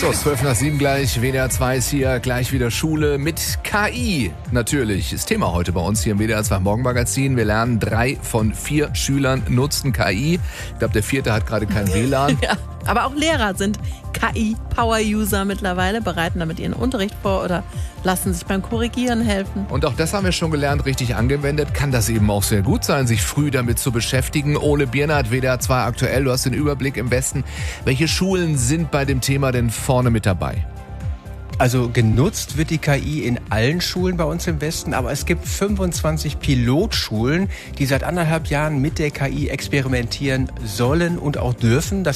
So, 6:12 gleich. WDR 2 ist hier, gleich wieder Schule mit KI. Natürlich ist Thema heute bei uns hier im WDR 2 Morgenmagazin. Wir lernen, 3 von 4 Schülern nutzen KI. Ich glaube, der 4. hat gerade kein WLAN. Ja, aber auch Lehrer sind KI-Power-User mittlerweile, bereiten damit ihren Unterricht vor oder lassen sich beim Korrigieren helfen. Und auch das haben wir schon gelernt, richtig angewendet. Kann das eben auch sehr gut sein, sich früh damit zu beschäftigen. Ole Biernert, WDR 2 aktuell, du hast den Überblick im Westen. Welche Schulen sind bei dem Thema denn vorne mit dabei? Also genutzt wird die KI in allen Schulen bei uns im Westen, aber es gibt 25 Pilotschulen, die seit 1,5 Jahren mit der KI experimentieren sollen und auch dürfen. Das